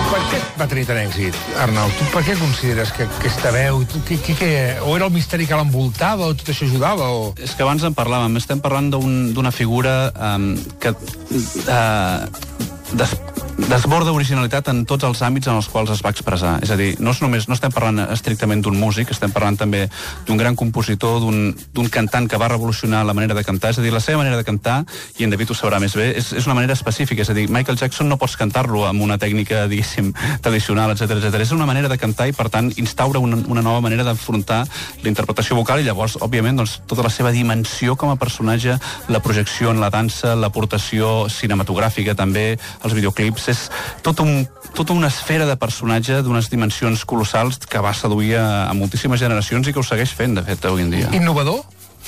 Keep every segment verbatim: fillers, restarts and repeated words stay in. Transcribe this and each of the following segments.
Per què va tenir tant èxit, Arnau? Tu per què consideres que aquesta veu... Que, que, que, o era el misteri que l'envoltava, o tot això ajudava, o... És que abans en parlàvem, estem parlant d'una un, figura um, que uh, des, desborda originalitat en tots els àmbits en els quals es va expressar. És a dir, no, és només, no estem parlant estrictament d'un músic, estem parlant també d'un gran compositor, d'un cantant que va revolucionar la manera de cantar. És a dir, la seva manera de cantar, i en David ho sabrà més bé, és, és una manera específica. És a dir, Michael Jackson no pots cantar-lo amb una tècnica, diguéssim, tradicional, etcètera, etcètera. És una manera de cantar i, per tant, instaura una, una nova manera d'enfrontar la interpretació vocal i llavors, òbviament, doncs, tota la seva dimensió com a personatge, la projecció en la dansa, l'aportació cinematogràfica també, els videoclips, és tot un, tota una esfera de personatge d'unes dimensions colossals que va seduir a, a moltíssimes generacions i que ho segueix fent, de fet, avui en dia. Innovador?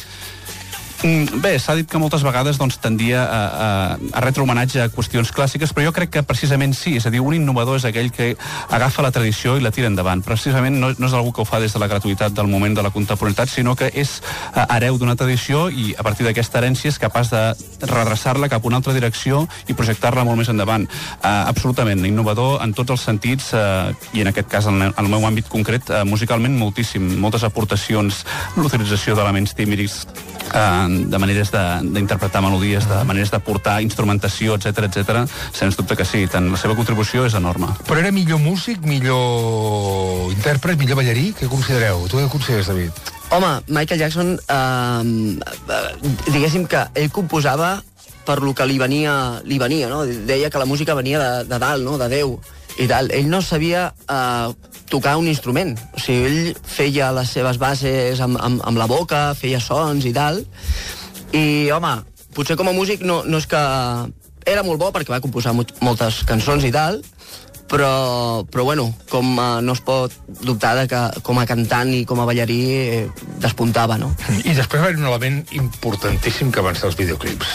Bé, s'ha dit que moltes vegades doncs, tendia a, a, a retre homenatge a qüestions clàssiques, però jo crec que precisament sí, és a dir, un innovador és aquell que agafa la tradició i la tira endavant. Precisament no, no és algú que ho fa des de la gratuïtat del moment de la contemporaneitat, sinó que és uh, hereu d'una tradició i a partir d'aquesta herència és capaç de redreçar-la cap a una altra direcció i projectar-la molt més endavant. Uh, absolutament, innovador en tots els sentits, uh, i en aquest cas, en el meu àmbit concret, uh, musicalment moltíssim, moltes aportacions, l'utilització d'elements tímics, uh, de maneres d'interpretar melodies, de maneres de portar instrumentació, etcètera, etcètera, sens dubte que sí, tant la seva contribució és enorme. Però era millor músic, millor intèrpret, millor ballarí? Què considereu? Tu què consideres, David? Home, Michael Jackson, eh, diguéssim que ell composava per lo que li venia, li venia, no? Deia que la música venia de, de dalt, no? De Déu i tal. Ell no sabia eh, tocar un instrument. O sigui, ell feia les seves bases amb, amb, amb la boca, feia sons i tal. I, home, potser com a músic no, no és que... Era molt bo perquè va composar moltes cançons i tal, però, però bueno, com uh, no es pot dubtar de que com a cantant i com a ballarí eh, despuntava, no? I després va haver un element importantíssim que van ser els videoclips.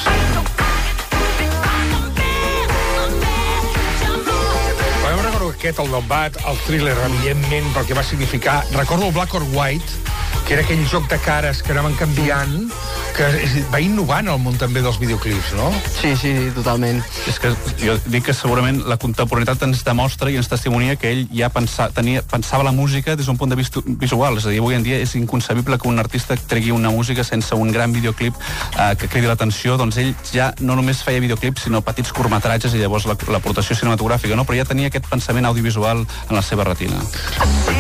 Jo recordo aquest, el del Bat, el thriller, evidentment, pel que va significar. Recordo el Black or White, que era aquell joc de cares que anaven canviant, que va innovant el món també dels videoclips, no? Sí, sí, totalment. És que jo dic que segurament la contemporaneitat ens demostra i ens testimonia que ell ja pensa, tenia, pensava la música des d'un punt de vista visual. És a dir, avui en dia és inconcebible que un artista tregui una música sense un gran videoclip eh, que cridi l'atenció. Doncs ell ja no només feia videoclips, sinó petits curtmetratges i llavors l'aportació cinematogràfica, no? Però ja tenia aquest pensament audiovisual en la seva retina.